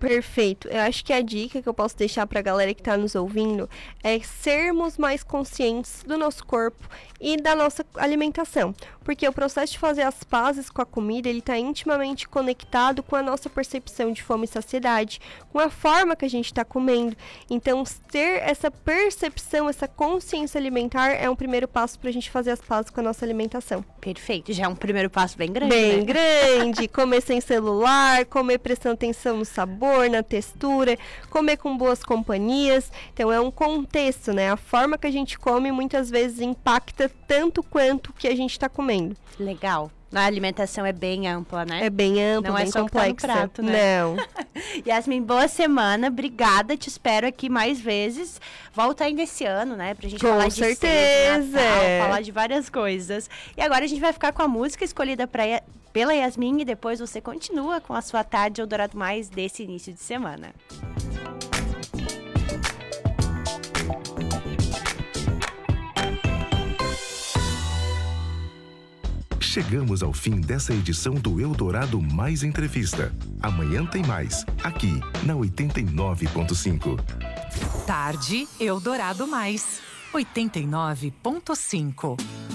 Perfeito. Eu acho que a dica que eu posso deixar para a galera que está nos ouvindo é sermos mais conscientes do nosso corpo e da nossa alimentação. Porque o processo de fazer as pazes com a comida, ele está intimamente conectado com a nossa percepção de fome e saciedade, com a forma que a gente está comendo. Então, ter essa percepção, essa consciência alimentar é um primeiro passo para a gente fazer as pazes com a nossa alimentação. Perfeito. Já é um primeiro passo bem grande, Bem né? grande. Comer sem celular, comer prestando atenção no sabor, na textura, comer com boas companhias. Então é um contexto, né? A forma que a gente come muitas vezes impacta tanto quanto o que a gente está comendo. Legal. A alimentação é bem ampla, né? É bem ampla, não bem é só complexa. Que tá no prato, né? Não. Yasmin, boa semana, obrigada, te espero aqui mais vezes. Volta ainda esse ano, né? Pra gente Com falar de certeza. ceia, Natal, falar de várias coisas. E agora a gente vai ficar com a música escolhida pela Yasmin e depois você continua com a sua tarde Eldorado Mais desse início de semana. Chegamos ao fim dessa edição do Eldorado Mais Entrevista. Amanhã tem mais, aqui na 89.5. Tarde Eldorado Mais, 89.5.